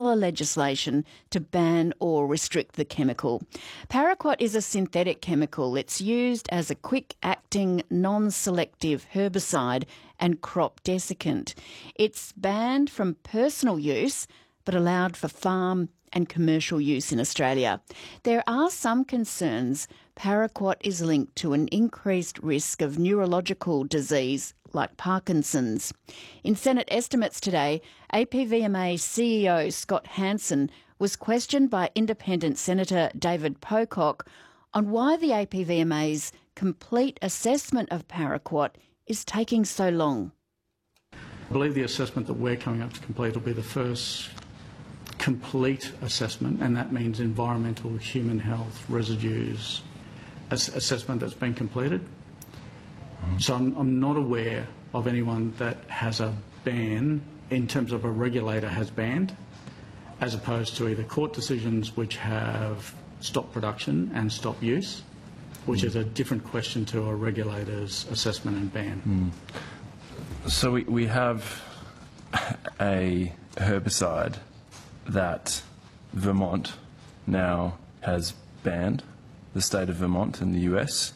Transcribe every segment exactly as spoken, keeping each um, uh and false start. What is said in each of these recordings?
similar legislation to ban or restrict the chemical. Paraquat is a synthetic chemical. It's used as a quick-acting, non-selective herbicide and crop desiccant. It's banned from personal use but allowed for farm and commercial use in Australia. There are some concerns paraquat is linked to an increased risk of neurological disease like Parkinson's. In Senate estimates today, A P V M A C E O Scott Hansen was questioned by Independent Senator David Pocock on why the A P V M A's complete assessment of paraquat is taking so long. I believe the assessment that we're coming up to complete will be the first complete assessment, and that means environmental, human health, residues, as assessment that's been completed. Mm. So I'm, I'm not aware of anyone that has a ban, in terms of a regulator has banned, as opposed to either court decisions which have stopped production and stopped use, which mm. is a different question to a regulator's assessment and ban. Mm. So we, we have a herbicide that Vermont now has banned, the state of Vermont in the U S,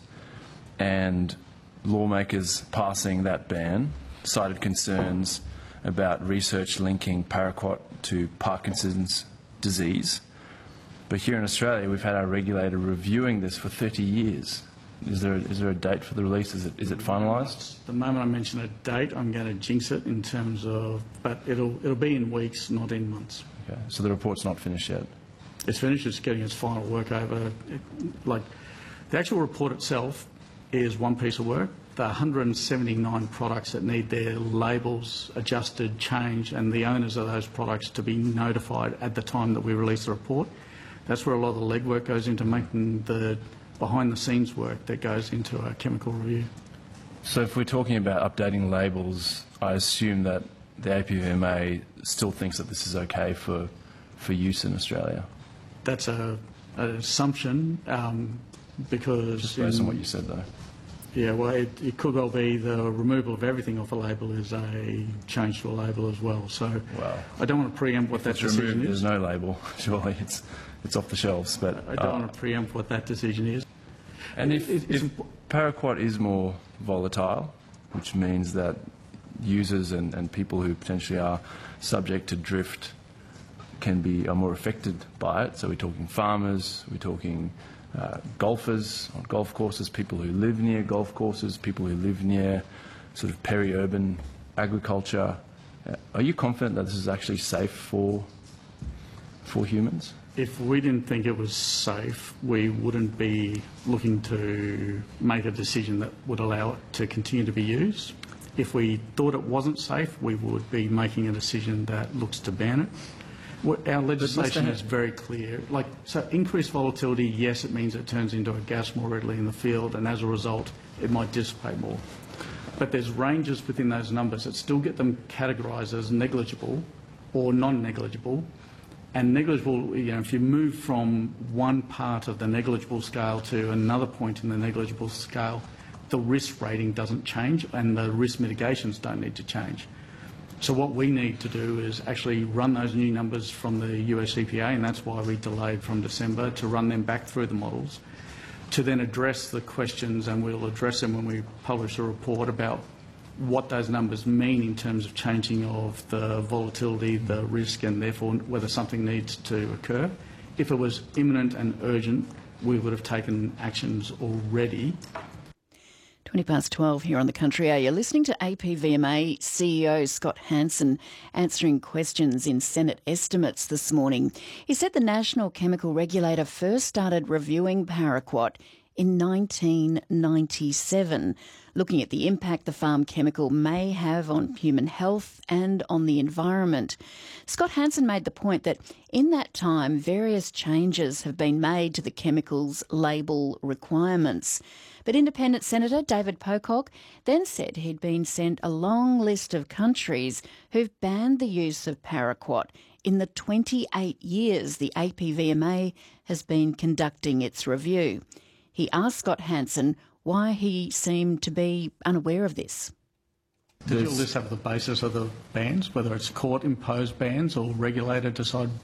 and lawmakers passing that ban cited concerns about research linking paraquat to Parkinson's disease. But here in Australia, we've had our regulator reviewing this for thirty years. Is there a, is there a date for the release? Is it is it finalised? The moment I mention a date, I'm going to jinx it in terms of, but it'll it'll be in weeks, not in months. Okay, so the report's not finished yet? It's finished. It's getting its final work over. It, like, the actual report itself is one piece of work. The one hundred seventy-nine products that need their labels adjusted, changed, and the owners of those products to be notified at the time that we release the report. That's where a lot of the legwork goes into, making the behind-the-scenes work that goes into a chemical review. So if we're talking about updating labels, I assume that the A P V M A still thinks that this is okay for, for use in Australia? That's a, an assumption, um, because... Just based in, on what you said, though. Yeah, well, it, it could well be the removal of everything off a label is a change to a label as well. So wow. I don't want to preempt what if that it's decision removed, is. There's no label, surely. It's, it's off the shelves. But I don't uh, want to preempt what that decision is. And if, if, if paraquat is more volatile, which means that users and, and people who potentially are subject to drift can be are more affected by it. So we're talking farmers, we're talking uh, golfers on golf courses, people who live near golf courses, people who live near sort of peri-urban agriculture. Uh, are you confident that this is actually safe for for humans? If we didn't think it was safe, we wouldn't be looking to make a decision that would allow it to continue to be used. If we thought it wasn't safe, we would be making a decision that looks to ban it. What our legislation is very clear. Like, so increased volatility, yes, it means it turns into a gas more readily in the field, and as a result, it might dissipate more. But there's ranges within those numbers that still get them categorised as negligible or non-negligible. And negligible, you know, if you move from one part of the negligible scale to another point in the negligible scale, the risk rating doesn't change and the risk mitigations don't need to change. So what we need to do is actually run those new numbers from the U S E P A, and that's why we delayed from December, to run them back through the models, to then address the questions, and we'll address them when we publish a report about what those numbers mean in terms of changing of the volatility, the risk, and therefore whether something needs to occur. If it was imminent and urgent, we would have taken actions already. twenty past twelve here on The Country Hour. You're listening to A P V M A C E O Scott Hansen answering questions in Senate estimates this morning. He said the National Chemical Regulator first started reviewing paraquat in nineteen ninety-seven, looking at the impact the farm chemical may have on human health and on the environment. Scott Hansen made the point that in that time, various changes have been made to the chemical's label requirements. But Independent Senator David Pocock then said he'd been sent a long list of countries who've banned the use of paraquat in the twenty-eight years the A P V M A has been conducting its review. He asked Scott Hansen why he seemed to be unaware of this. Did your list have the basis of the bans, whether it's court-imposed bans or regulator decide